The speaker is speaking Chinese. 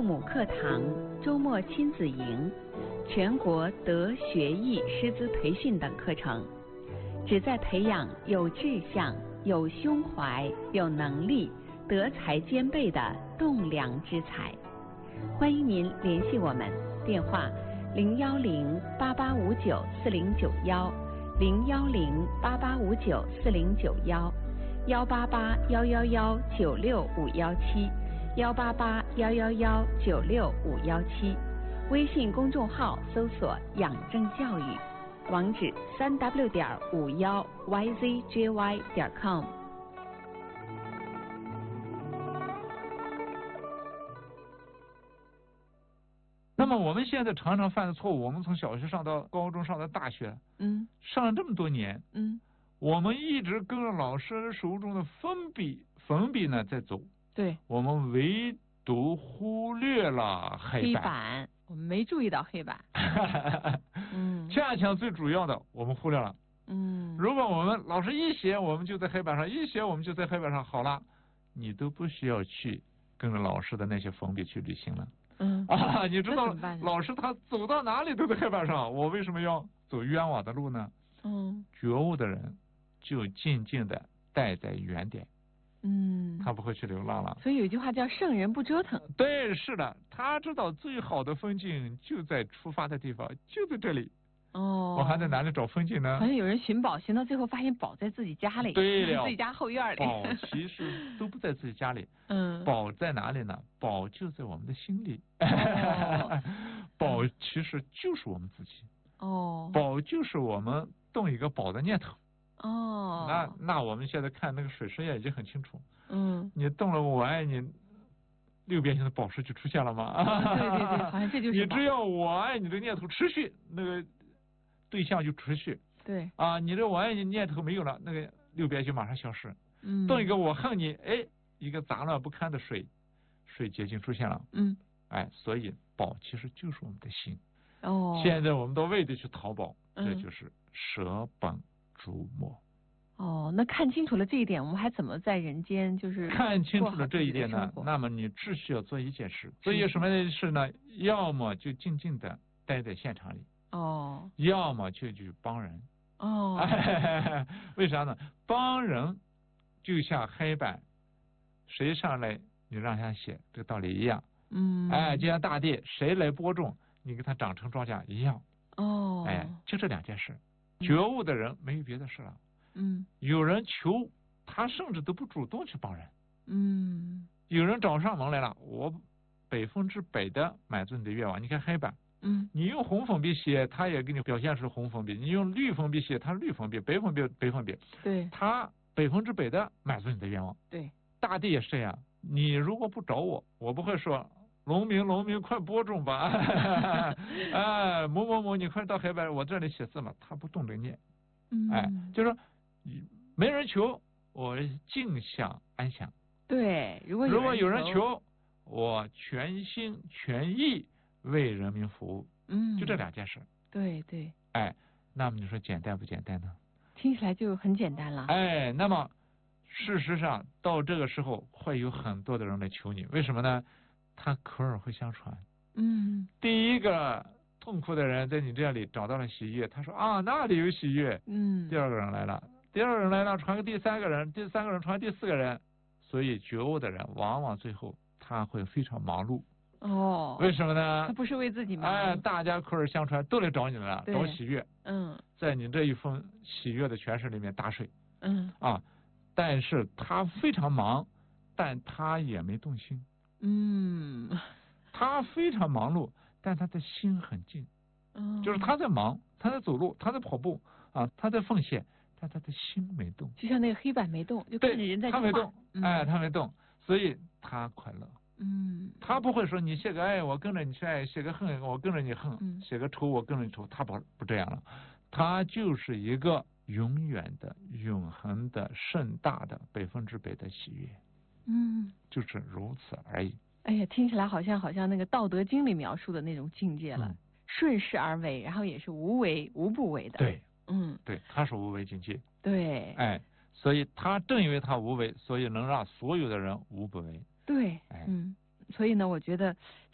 母课堂、周末亲子营、全国德学艺师资培训等课程，旨在培养有志向、有胸怀、有能力、德才兼备的栋梁之才。欢迎您联系我们，电话010-8859-409-010-8811-965171-188-111-96517，微信公众号搜索养正教育，网址3w.51yzjy.com。 那么我们现在常常犯的错误，我们从小学上到高中上到大学，上了这么多年，我们一直跟着老师手中的粉笔呢在走， 对， 我们唯独忽略了黑板， 我们没注意到黑板， 恰恰最主要的我们忽略了，如果我们老师一写我们就在黑板上，一写我们就在黑板上，好了，你都不需要去跟着老师的那些粉笔去旅行了。你知道老师他走到哪里都在黑板上，我为什么要走冤枉的路呢？觉悟的人就静静的待在原点，他不会去流浪了。 所以有一句话叫圣人不折腾。 对，是的，他知道最好的风景就在出发的地方，就在这里。我还在哪里找风景呢？ 好像有人寻宝，寻到最后发现宝在自己家里， 对了， 自己家后院里。 宝其实都不在自己家里，宝在哪里呢？宝就在我们的心里。宝其实就是我们自己。宝就是我们动一个宝的念头。那我们现在看那个水实验已经很清楚。你动了我爱你，6边形的宝石就出现了吗？ 对，好像这就是你只要我爱你的念头持续，那个对象就持续。 对你这我爱你念头没有了，那个6边形马上消失。动一个我恨你，一个杂乱不堪的水结晶出现了。所以宝其实就是我们的心。现在我们都为的去淘宝，这就是舍本逐末。 那看清楚了这一点，我们还怎么在人间就是看清楚了这一点呢？那么你只需要做一件事，做一个什么事呢？要么就静静的待在现场里，要么就去帮人。为啥呢？帮人就像黑板，谁上来你让他写，这个道理一样。就像大地，谁来播种，你给他长成庄稼一样。就这2件事。觉悟的人没有别的事了。有人求，他甚至都不主动去帮人。有人找上门来了，我100%的满足你的愿望。你看黑板，你用红粉笔写，他也给你表现出红粉笔；你用绿粉笔写，他绿粉笔；白粉笔， 对， 他100%的满足你的愿望。 对， 大地也是这样。你如果不找我，我不会说农民快播种吧。某你快到黑板我这里写字嘛，他不动着念。就是说没人求，我静享安详。 对，如果有人求，我全心全意为人民服务。就这2件事。 对。 那么你说简单不简单呢？ 听起来就很简单了。 那么事实上到这个时候会有很多的人来求你，为什么呢？他口耳会相传。第一个痛苦的人在你这里找到了喜悦，他说那里有喜悦。第二个人来了，传给第3个人，第3个人传第4个人。所以觉悟的人往往最后他会非常忙碌。为什么呢？ 他不是为自己忙。 大家口耳相传都来找你了，找喜悦。在你这一份喜悦的诠释里面打水。但是他非常忙，但他也没动心。他非常忙碌，但他的心很静。就是他在忙，他在走路，他在跑步他在奉献，但他的心没动。 就像那个黑板没动，就看着人在他没动。他没动，所以他快乐。他不会说你写个爱我跟着你去爱，写个恨我跟着你恨，写个仇我跟着你仇，他不这样了。他就是一个永远的永恒的盛大的100%的喜悦。就是如此而已。 听起来好像那个《道德经》里描述的那种境界了。顺势而为，然后也是无为无不为的。 对，对，他是无为境界。 对， 所以他正因为他无为，所以能让所有的人无不为。 对，所以呢，我觉得